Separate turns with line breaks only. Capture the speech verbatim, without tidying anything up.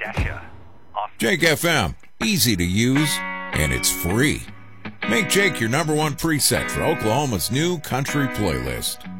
Dasha. Off.
Jake F M, easy to use, and it's free. Make Jake your number one preset for Oklahoma's new country playlist.